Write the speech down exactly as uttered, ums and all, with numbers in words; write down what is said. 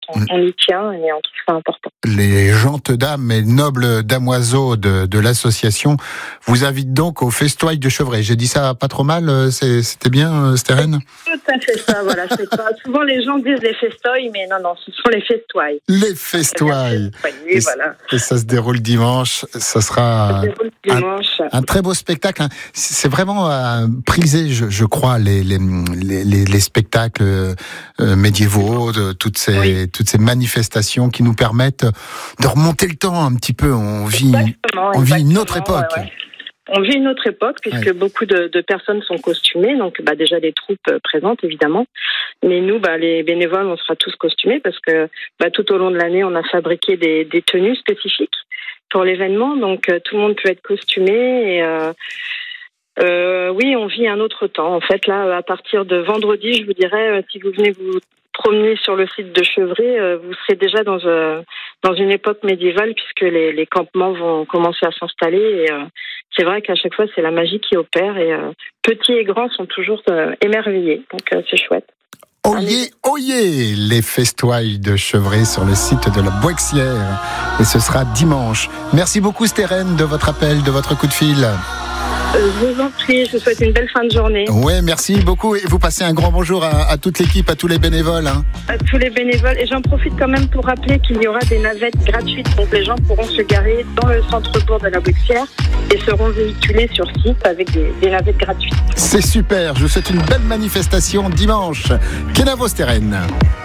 on, on y tient et on trouve ça important. Les gentes dames et nobles damoiseaux de, de l'association vous invitent donc au festoy de Chevré. J'ai dit ça pas trop mal, c'est, c'était bien, Stérène ? Tout à fait ça, voilà. C'est pas... Souvent les gens disent les festoys, mais non, non, ce sont les festoys. Les festoys. Et, et, voilà. et ça se déroule dimanche, ça sera dimanche. Un, un très beau spectacle. C'est vraiment euh, prisé, je, je crois, les, les, les, les spectacles euh, médiévaux, de, toutes, ces, oui. toutes ces manifestations qui nous permettent de remonter le temps un petit peu. On vit, exactement, on exactement, vit une autre époque. Ouais, ouais. On vit une autre époque puisque ouais. beaucoup de, de personnes sont costumées, donc bah, déjà les troupes euh, présentes évidemment, mais nous, bah, les bénévoles, on sera tous costumés parce que bah, tout au long de l'année, on a fabriqué des, des tenues spécifiques pour l'événement, donc euh, tout le monde peut être costumé et euh, euh, oui, on vit un autre temps. En fait, là, à partir de vendredi, je vous dirais, euh, si vous venez vous promener sur le site de Chevré, euh, vous serez déjà dans, euh, dans une époque médiévale puisque les, les campements vont commencer à s'installer et euh, c'est vrai qu'à chaque fois, c'est la magie qui opère et euh, petits et grands sont toujours euh, émerveillés. Donc, euh, c'est chouette. Oyez, oyez les festoys de Chevré sur le site de la Boixière. Et ce sera dimanche. Merci beaucoup, Stérène, de votre appel, de votre coup de fil. Je vous en prie, je vous souhaite une belle fin de journée. Oui, merci beaucoup. Et vous passez un grand bonjour à, à toute l'équipe, à tous les bénévoles. Hein. À tous les bénévoles. Et j'en profite quand même pour rappeler qu'il y aura des navettes gratuites. Donc les gens pourront se garer dans le centre-bourg de la Boixière et seront véhiculés sur site avec des, des navettes gratuites. C'est super. Je vous souhaite une belle manifestation dimanche. Kenavo Stérène.